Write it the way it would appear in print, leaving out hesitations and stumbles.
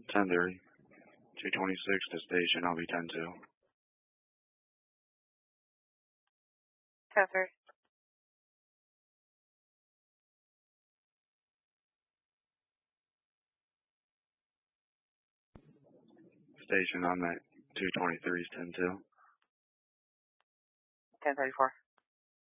10-3. 226 to station, I'll be 10-2. 10-3. Station on that 223 is 10-2. 10-34.